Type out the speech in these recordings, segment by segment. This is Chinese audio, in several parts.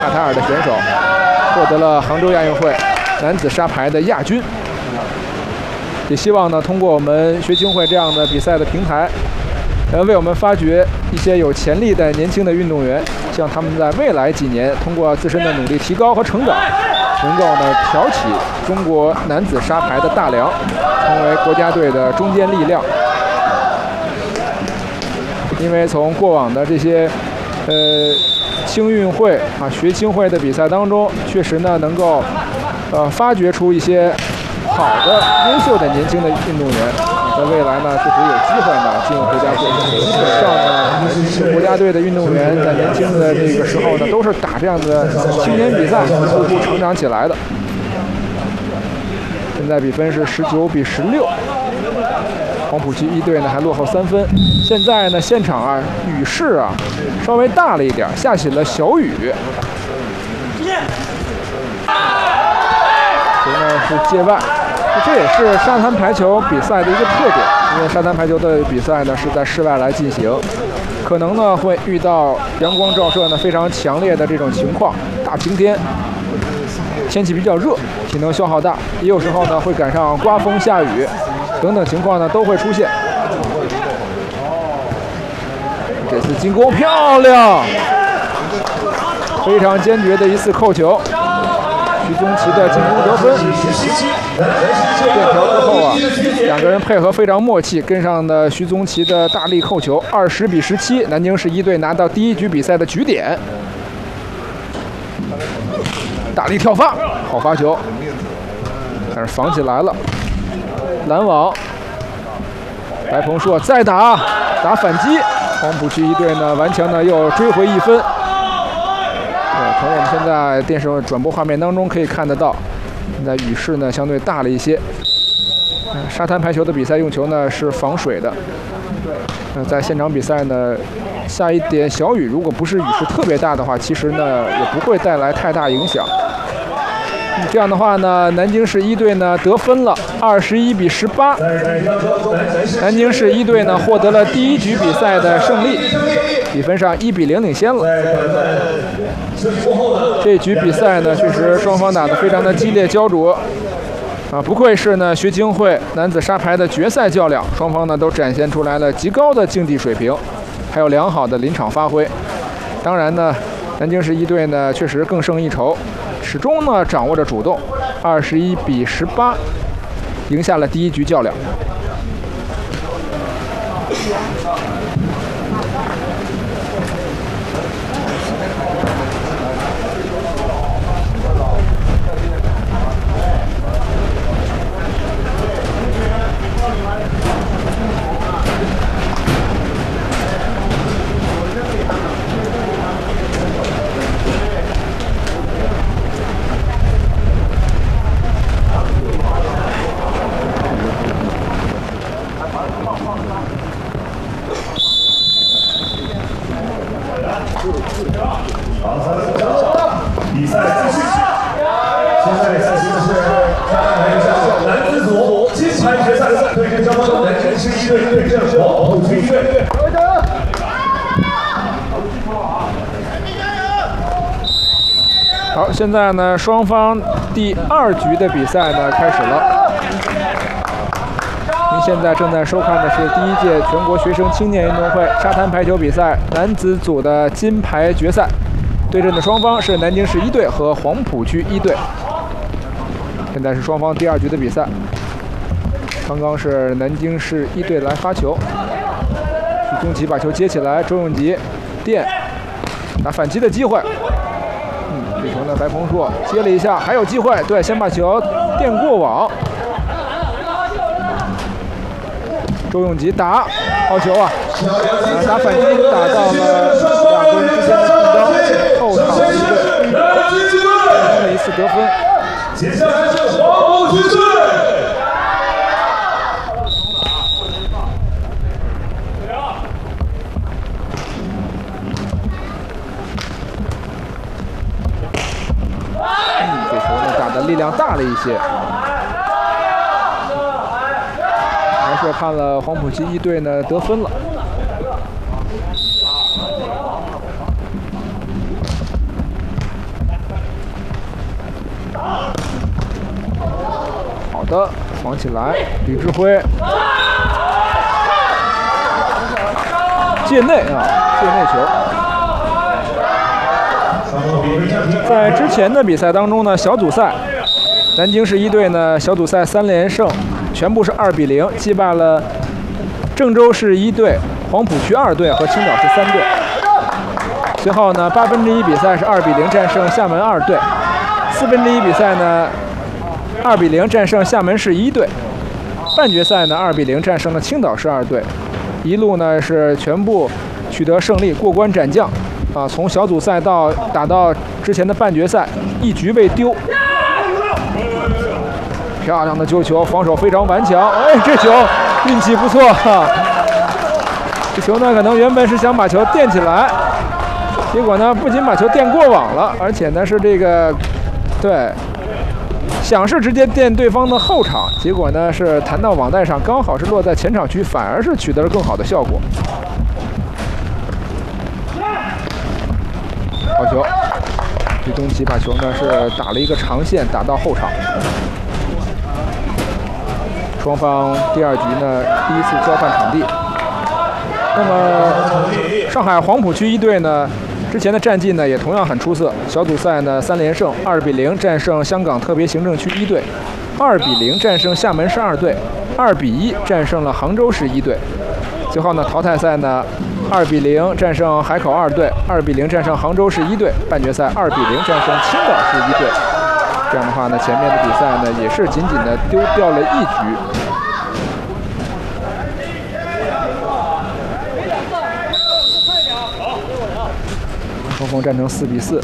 卡塔尔的选手获得了杭州亚运会男子沙排的亚军。也希望呢，通过我们学青会这样的比赛的平台，为我们发掘一些有潜力的年轻的运动员，希望他们在未来几年通过自身的努力提高和成长，能够呢挑起中国男子沙排的大梁，成为国家队的中坚力量。因为从过往的这些青运会啊、学青会的比赛当中，确实呢能够发掘出一些好的、优秀的年轻的运动员，在未来呢确实有机会呢进入国家队。基本上呢，国家队的运动员在年轻的这个时候呢，都是打这样的青年比赛，逐步成长起来的。现在比分是19比16。黄埔区一队呢还落后3分。现在呢，现场啊雨势啊稍微大了一点，下起了小雨。球呢是界外，这也是沙滩排球比赛的一个特点。因为沙滩排球的比赛呢是在室外来进行，可能呢会遇到阳光照射呢非常强烈的这种情况，大晴天，天气比较热，体能消耗大，也有时候呢会赶上刮风下雨。等等情况呢都会出现。这次进攻漂亮，非常坚决的一次扣球。徐宗奇的进攻得分。链条之后啊，两个人配合非常默契，跟上的徐宗奇的大力扣球，20比17，南京市一队拿到第一局比赛的局点。大力跳发，好发球，但是防起来了。拦网，白鹏硕再打反击，黄埔区一队呢顽强的又追回1分。从我们现在电视转播画面当中可以看得到，现在雨势呢相对大了一些。沙滩排球的比赛用球呢是防水的。在现场比赛呢下一点小雨，如果不是雨势特别大的话，其实呢也不会带来太大影响。这样的话呢，南京市一队呢得分了，21比18。南京市一队呢获得了第一局比赛的胜利，比分上1比0领先了。这局比赛呢，确实双方打得非常的激烈焦灼啊！不愧是呢学青会男子沙排的决赛较量，双方呢都展现出来了极高的竞技水平，还有良好的临场发挥。当然呢，南京市一队呢确实更胜一筹。始终呢掌握着主动，21比18，赢下了第一局较量。 比赛继续，现在进行的是沙滩排球男子组金牌决赛，对阵双方南京市一队对阵黄埔区一队。 好，现在呢，双方第2局的比赛呢开始了。您现在正在收看的是第1届全国学生青年运动会沙滩排球比赛男子组的金牌决赛，对阵的双方是南京市一队和黄埔区一队。现在是双方第2局的比赛，刚刚是南京市一队来发球，徐宗奇把球接起来，周永吉垫打反击的机会。这球呢，白鹏硕接了一下，还有机会，对，先把球垫过网。周永吉打好球啊！打反击打到了两个人之间的竞争，后场一队的一次得分。 接下来是黄埔区队。 这球呢打的力量大了一些。还是看了黄埔区一队呢得分了。 的，防起来，李志辉界内啊，界内球。在之前的比赛当中呢，小组赛南京市一队呢小组赛3连胜，全部是2比0击败了郑州市一队、黄浦区2队和青岛市3队。随后呢1/8比赛是2比0战胜厦门2队，1/4比赛呢2比0战胜厦门市1队，半决赛呢2比0战胜了青岛市2队，一路呢是全部取得胜利，过关斩将。啊，从小组赛打到之前的半决赛，一局未丢。漂亮的救球，防守非常顽强。哎，这球运气不错哈。这球呢，可能原本是想把球垫起来，结果呢，不仅把球垫过网了，而且呢是这个，对，想是直接垫对方的后场，结果呢是弹到网带上，刚好是落在前场区，反而是取得了更好的效果。好球！李东奇把球呢是打了一个长线，打到后场。双方第2局呢第一次交换场地。那么上海黄浦区一队呢，之前的战绩呢也同样很出色，小组赛呢3连胜，2比0战胜香港特别行政区一队，2比0战胜厦门市2队，2比1战胜了杭州市一队。最后呢淘汰赛呢2比0战胜海口2队，2比0战胜杭州市一队，半决赛2比0战胜青岛市一队。这样的话呢，前面的比赛呢也是仅仅的丢掉了1局。双方战成4比4。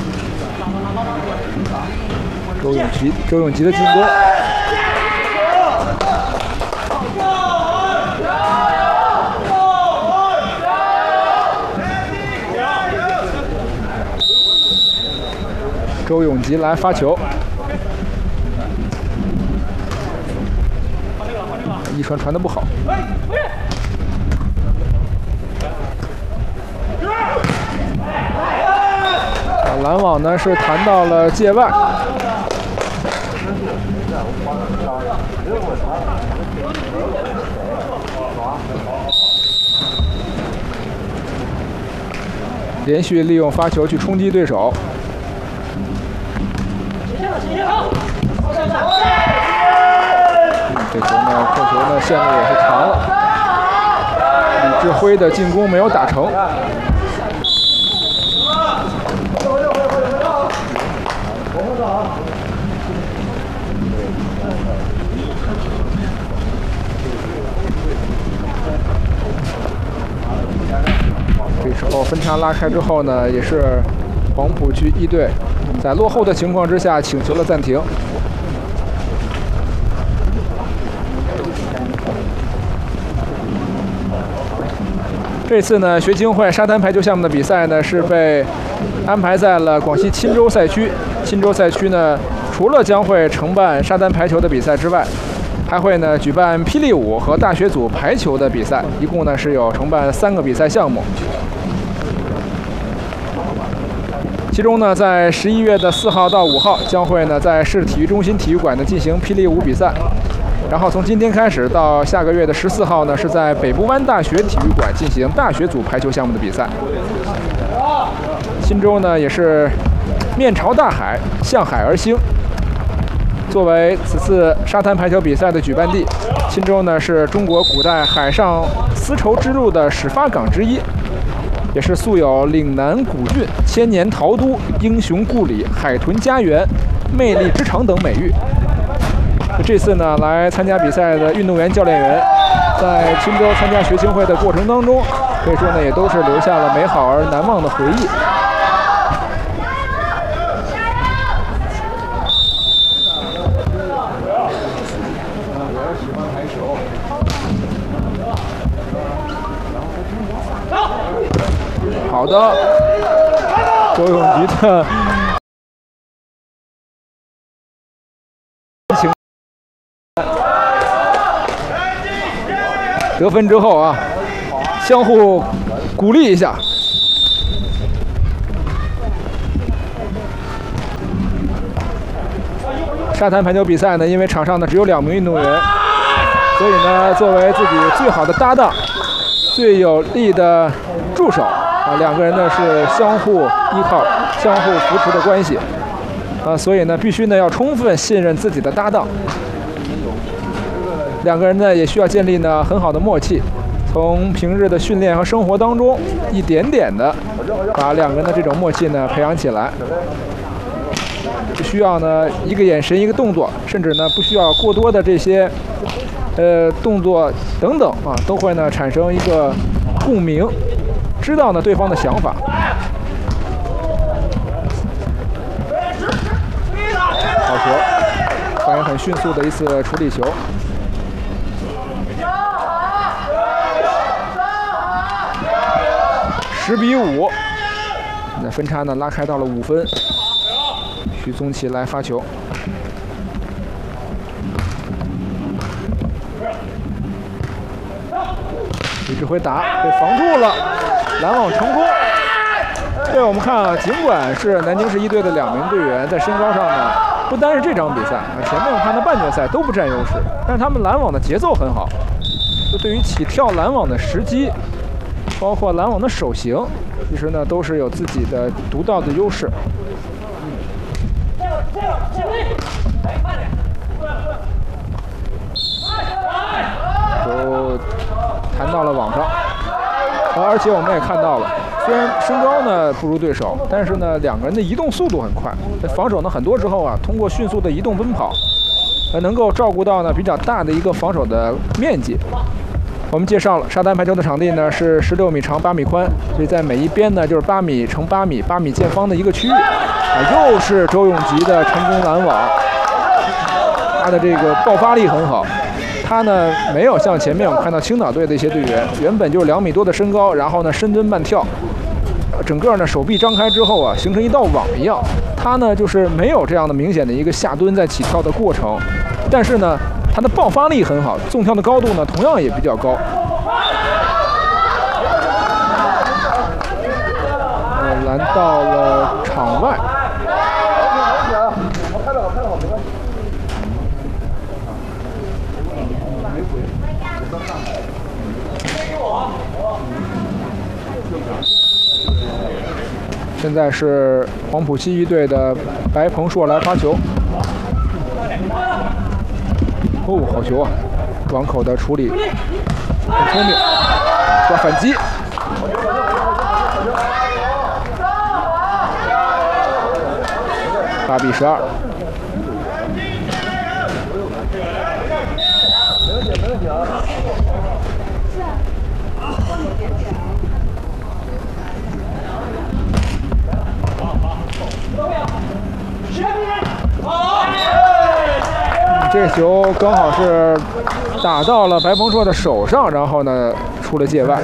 周永吉的进攻。周永吉来发球，一传得不好。拦网呢是弹到了界外。连续利用发球去冲击对手。这球呢，控球呢线路也是长了。李志辉的进攻没有打成。这时候分差拉开之后呢，也是黄浦区一队在落后的情况之下请求了暂停。这次呢，学青会沙滩排球项目的比赛呢是被安排在了广西钦州赛区。钦州赛区呢，除了将会承办沙滩排球的比赛之外，还会呢举办霹雳舞和大学组排球的比赛，一共呢是有承办3个比赛项目。其中呢，在11月的4号到5号将会呢在市体育中心体育馆呢进行霹雳舞比赛，然后从今天开始到下个月的14号呢是在北部湾大学体育馆进行大学组排球项目的比赛。钦州呢也是面朝大海，向海而兴。作为此次沙滩排球比赛的举办地，钦州呢是中国古代海上丝绸之路的始发港之一，也是素有岭南古郡、千年陶都、英雄故里、海豚家园、魅力之城等美誉。这次呢来参加比赛的运动员、教练员，在钦州参加学青会的过程当中，可以说呢也都是留下了美好而难忘的回忆。好的，周永吉的得分之后啊，相互鼓励一下。 沙滩排球比赛呢，因为场上呢只有2名运动员，所以呢，作为自己最好的搭档、最有力的助手2个人呢是相互依靠、相互扶持的关系所以呢，必须呢要充分信任自己的搭档。2个人呢也需要建立呢很好的默契，从平日的训练和生活当中一点点的把2个人的这种默契呢培养起来。不需要呢一个眼神、一个动作，甚至呢不需要过多的这些动作等等都会呢产生一个共鸣，知道呢对方的想法。好球，反应很迅速的一次处理球。10比5，那分差呢拉开到了5分。许宗奇来发球，李志辉打被防住了，拦网成功。对，我们看啊，尽管是南京市一队的2名队员在身高上呢，不单是这场比赛前面我看的半决赛都不占优势，但是他们拦网的节奏很好，就对于起跳拦网的时机，包括拦网的手型，其实呢都是有自己的独到的优势。就弹到了网上，而且我们也看到了，虽然身高呢不如对手，但是呢2个人的移动速度很快。防守呢很多时候通过迅速的移动奔跑，能够照顾到呢比较大的一个防守的面积。我们介绍了沙滩排球的场地呢是16米长8米宽，所以在每一边呢就是8米乘8米8米见方的一个区域。又是周永吉的成功拦网，他的这个爆发力很好。他呢没有像前面我们看到青岛队的一些队员，原本就是2米多的身高，然后呢深蹲慢跳，整个呢手臂张开之后形成一道网一样。他呢就是没有这样的明显的一个下蹲在起跳的过程，但是呢他的爆发力很好，纵跳的高度呢同样也比较高。拦到了场外。现在是黄埔西一队的白鹏硕来发球。好球啊！网口的处理很聪明，抓反击。8比12。这球刚好是打到了白鹏硕的手上，然后呢出了界外。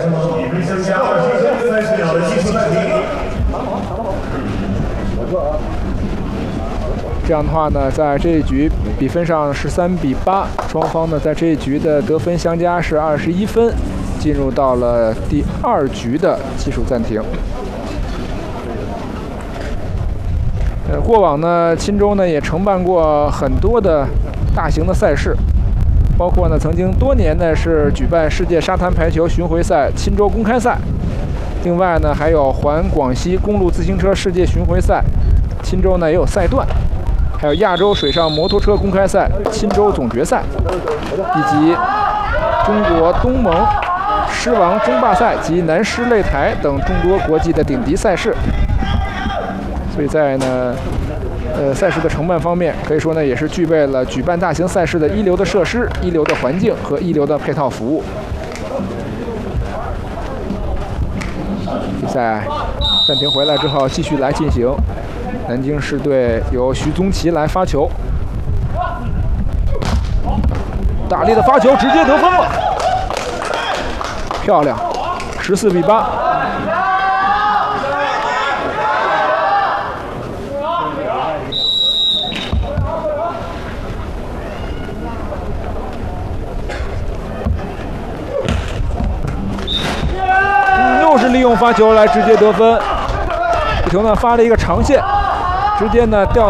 这样的话呢，在这一局比分上13比8，双方呢在这一局的得分相加是21分，进入到了第2局的技术暂停。过往呢，钦州呢也承办过很多的大型的赛事，包括呢曾经多年呢是举办世界沙滩排球巡回赛钦州公开赛，另外呢还有环广西公路自行车世界巡回赛，钦州呢也有赛段，还有亚洲水上摩托车公开赛钦州总决赛，以及中国东盟狮王争霸赛及男狮擂台等众多国际的顶级赛事。所以在呢赛事的承办方面，可以说呢也是具备了举办大型赛事的一流的设施、一流的环境和一流的配套服务。比赛暂停回来之后，继续来进行。南京市队由徐宗奇来发球，大力的发球，直接得分了，漂亮，14比8。又是利用发球来直接得分，这球呢发了一个长线，直接呢掉。